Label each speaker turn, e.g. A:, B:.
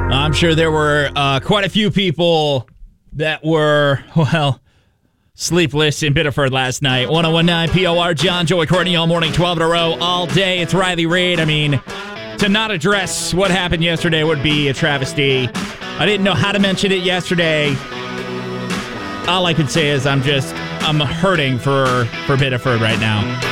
A: I'm sure there were quite a few people that were, sleepless in Biddeford last night. 101.9 POR, John, Joey, Courtney, all morning, 12 in a row, all day. It's Riley Reid. I mean, to not address what happened yesterday would be a travesty. I didn't know how to mention it yesterday. All I can say is I'm hurting for Biddeford right now.